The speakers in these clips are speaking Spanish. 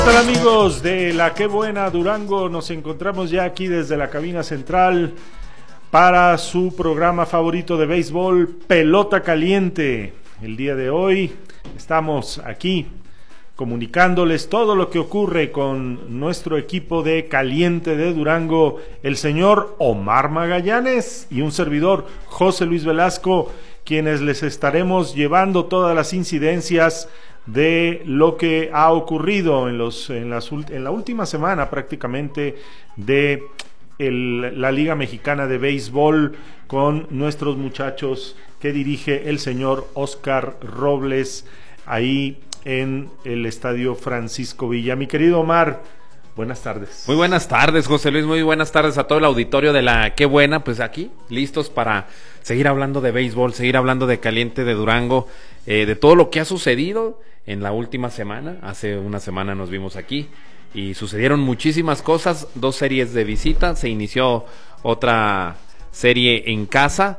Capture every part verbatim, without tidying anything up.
Hola amigos de la Qué Buena Durango, nos encontramos ya aquí desde la cabina central para su programa favorito de béisbol, Pelota Caliente. El día de hoy estamos aquí comunicándoles todo lo que ocurre con nuestro equipo de Caliente de Durango, el señor Omar Magallanes y un servidor, José Luis Velasco, quienes les estaremos llevando todas las incidencias de lo que ha ocurrido en los en las en la última semana prácticamente de el, la Liga Mexicana de Béisbol con nuestros muchachos que dirige el señor Oscar Robles ahí en el Estadio Francisco Villa. Mi querido Omar, buenas tardes. Muy buenas tardes, José Luis, muy buenas tardes a todo el auditorio de la Qué Buena, pues aquí, listos para seguir hablando de béisbol, seguir hablando de Caliente de Durango, eh, de todo lo que ha sucedido en la última semana. Hace una semana nos vimos aquí y sucedieron muchísimas cosas, dos series de visita, se inició otra serie en casa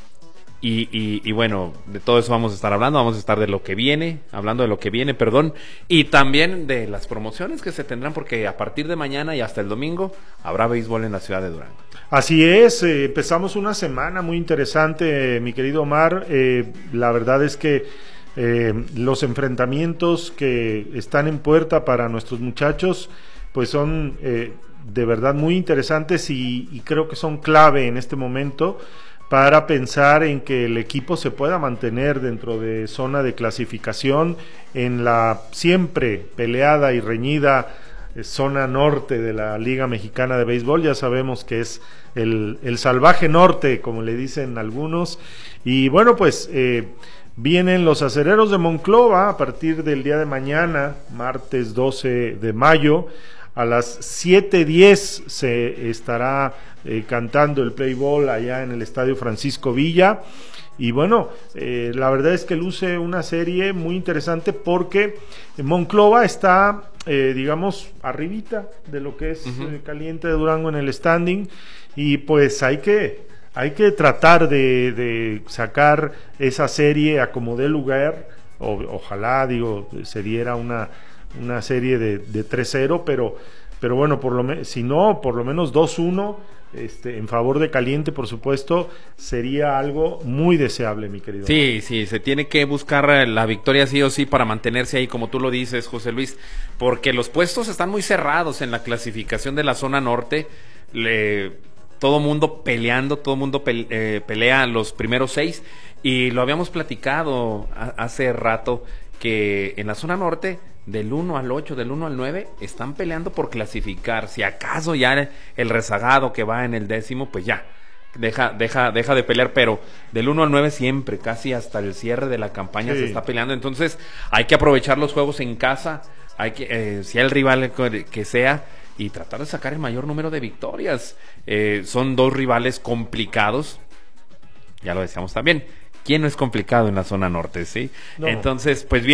y, y, y bueno, de todo eso vamos a estar hablando, vamos a estar de lo que viene, hablando de lo que viene, perdón, y también de las promociones que se tendrán, porque a partir de mañana y hasta el domingo habrá béisbol en la ciudad de Durango. Así es, eh, empezamos una semana muy interesante, eh, mi querido Omar, eh, la verdad es que Eh, los enfrentamientos que están en puerta para nuestros muchachos pues son eh, de verdad muy interesantes y, y creo que son clave en este momento para pensar en que el equipo se pueda mantener dentro de zona de clasificación en la siempre peleada y reñida eh, zona norte de la Liga Mexicana de Béisbol. Ya sabemos que es el, el salvaje norte, como le dicen algunos, y bueno pues eh, vienen los acereros de Monclova a partir del día de mañana, martes doce de mayo, a las siete diez se estará eh, cantando el play ball allá en el Estadio Francisco Villa. Y bueno, eh, la verdad es que luce una serie muy interesante porque Monclova está, eh, digamos, arribita de lo que es uh-huh. eh, Caliente de Durango en el standing, y pues hay que... Hay que tratar de, de sacar esa serie a como dé lugar, o, ojalá, digo, se diera una, una serie de, de tres cero, pero, pero bueno, por lo me, si no, por lo menos dos uno este, en favor de Caliente, por supuesto, sería algo muy deseable, mi querido. Sí, sí, se tiene que buscar la victoria sí o sí para mantenerse ahí, como tú lo dices, José Luis, porque los puestos están muy cerrados en la clasificación de la zona norte. Le... todo mundo peleando, todo mundo pele, eh, pelea los primeros seis, y lo habíamos platicado a, hace rato, que en la zona norte, del uno al ocho, del uno al nueve, están peleando por clasificar. Si acaso ya el rezagado que va en el décimo, pues ya, deja, deja, deja de pelear, pero del uno al nueve siempre, casi hasta el cierre de la campaña sí. se está peleando. Entonces hay que aprovechar los juegos en casa, hay que, eh, si el rival que sea, y tratar de sacar el mayor número de victorias. Eh, son dos rivales complicados, ya lo decíamos también. ¿Quién no es complicado en la zona norte, sí? No. Entonces, pues bien.